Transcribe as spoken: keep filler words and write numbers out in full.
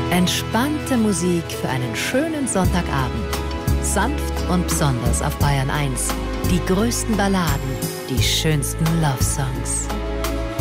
Entspannte Musik für einen schönen Sonntagabend. Sanft und besonders auf Bayern eins. Die größten Balladen, die schönsten Love-Songs.